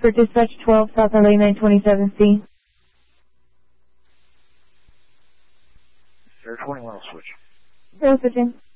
For dispatch 12 South LA 927C. Air 21 will switch. Zero switching.